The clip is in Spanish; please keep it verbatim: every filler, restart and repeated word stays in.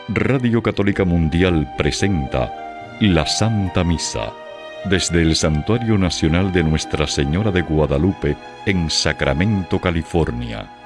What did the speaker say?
Radio Católica Mundial presenta la Santa Misa desde el Santuario Nacional de Nuestra Señora de Guadalupe en Sacramento, California.